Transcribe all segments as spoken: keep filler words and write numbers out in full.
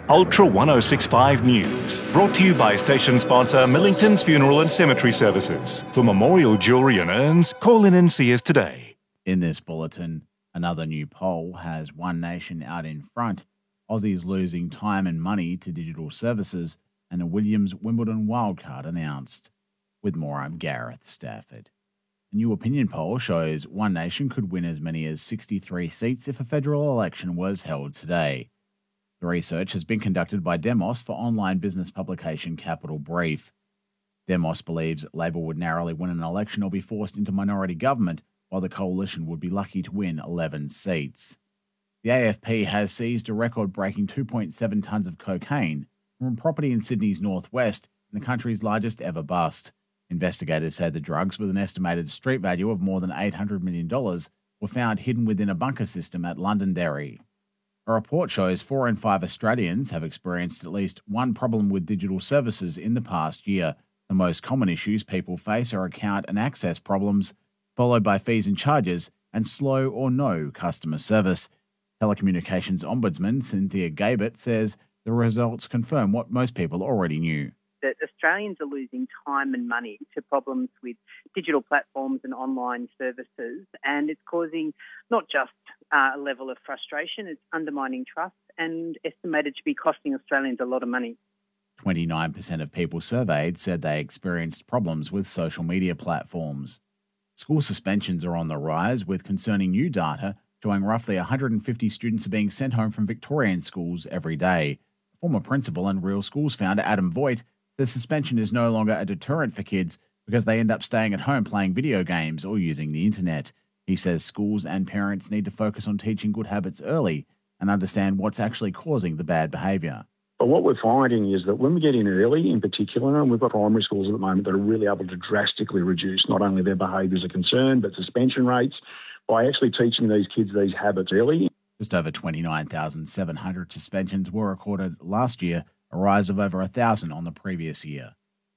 Ultra one oh six point five News, brought to you by station sponsor Millington's Funeral and Cemetery Services. For memorial jewellery and urns, call in and see us today. In this bulletin, another new poll has One Nation out in front, Aussies losing time and money to digital services, and a Williams Wimbledon wildcard announced. With more, I'm Gareth Stafford. A new opinion poll shows One Nation could win as many as sixty-three seats if a federal election was held today. The research has been conducted by Demos for online business publication Capital Brief. Demos believes Labor would narrowly win an election or be forced into minority government, while the coalition would be lucky to win eleven seats. The A F P has seized a record-breaking two point seven tonnes of cocaine from a property in Sydney's northwest in the country's largest ever bust. Investigators say the drugs, with an estimated street value of more than eight hundred million dollars, were found hidden within a bunker system at Londonderry. A report shows four in five Australians have experienced at least one problem with digital services in the past year. The most common issues people face are account and access problems, followed by fees and charges, and slow or no customer service. Telecommunications Ombudsman Cynthia Gabert says the results confirm what most people already knew. That Australians are losing time and money to problems with digital platforms and online services, and it's causing not just uh, a level of frustration, it's undermining trust and estimated to be costing Australians a lot of money. twenty-nine percent of people surveyed said they experienced problems with social media platforms. School suspensions are on the rise, with concerning new data showing roughly one hundred fifty students are being sent home from Victorian schools every day. Former principal and Real Schools founder Adam Voigt says suspension is no longer a deterrent for kids because they end up staying at home playing video games or using the internet. He says schools and parents need to focus on teaching good habits early and understand what's actually causing the bad behaviour. But what we're finding is that when we get in early in particular, and we've got primary schools at the moment that are really able to drastically reduce not only their behaviours of concern, but suspension rates by actually teaching these kids these habits early. Just over twenty-nine thousand seven hundred suspensions were recorded last year, a rise of over one thousand on the previous year.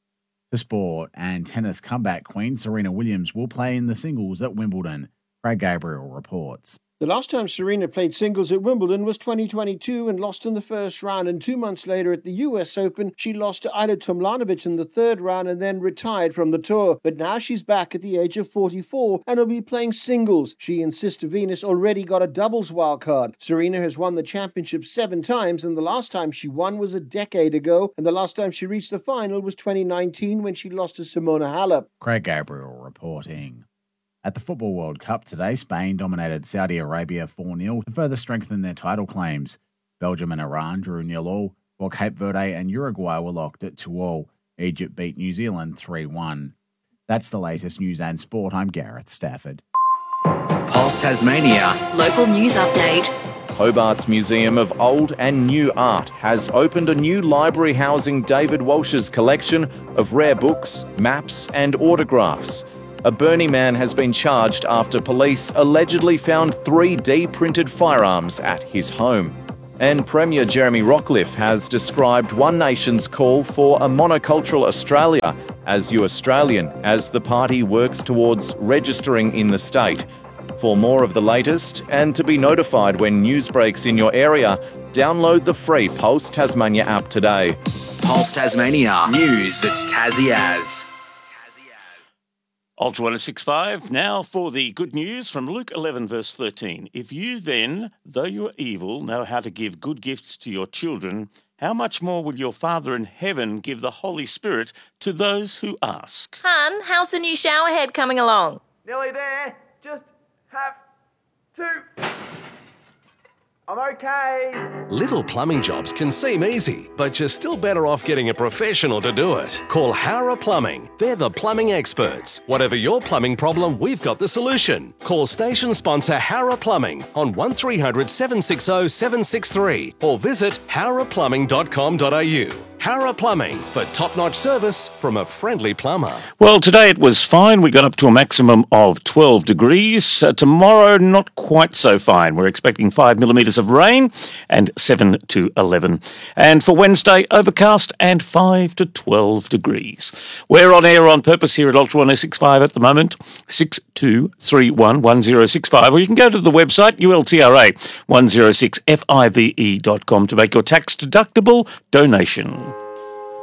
To sport, and tennis comeback queen Serena Williams will play in the singles at Wimbledon. Craig Gabriel reports. The last time Serena played singles at Wimbledon was twenty twenty-two and lost in the first round, and two months later at the U S Open, she lost to Ajla Tomljanovic in the third round and then retired from the tour. But now she's back at the age of forty-four and will be playing singles. She and Sister Venus already got a doubles wildcard. Serena has won the championship seven times, and the last time she won was a decade ago, and the last time she reached the final was twenty nineteen when she lost to Simona Halep. Craig Gabriel reporting. At the Football World Cup today, Spain dominated Saudi Arabia four nil to further strengthen their title claims. Belgium and Iran drew nil all, while Cape Verde and Uruguay were locked at two all. Egypt beat New Zealand three one. That's the latest news and sport. I'm Gareth Stafford. Pulse Tasmania. Local news update. Hobart's Museum of Old and New Art has opened a new library housing David Walsh's collection of rare books, maps and autographs. A Burnie man has been charged after police allegedly found three D-printed firearms at his home. And Premier Jeremy Rockliff has described One Nation's call for a monocultural Australia as You Australian as the party works towards registering in the state. For more of the latest and to be notified when news breaks in your area, download the free Pulse Tasmania app today. Pulse Tasmania. News that's Tassie as. Ultra one oh six point five, now for the good news from Luke eleven verse thirteen. If you then, though you are evil, know how to give good gifts to your children, how much more will your Father in heaven give the Holy Spirit to those who ask? Hun, how's the new shower head coming along? Nearly there. Just have to... I'm okay. Little plumbing jobs can seem easy, but you're still better off getting a professional to do it. Call Howrah Plumbing. They're the plumbing experts. Whatever your plumbing problem, we've got the solution. Call station sponsor Howrah Plumbing on one three hundred seven six zero seven six three or visit howrah plumbing dot com dot a u. Harra Plumbing for top-notch service from a friendly plumber. Well, today it was fine. We got up to a maximum of twelve degrees. Uh, tomorrow, not quite so fine. We're expecting five millimetres of rain and seven to eleven. And for Wednesday, overcast and five to twelve degrees. We're on air on purpose here at Ultra one oh six point five at the moment, six two three one, one oh six five, or you can go to the website U L T R A one oh six five E dot com to make your tax-deductible donations.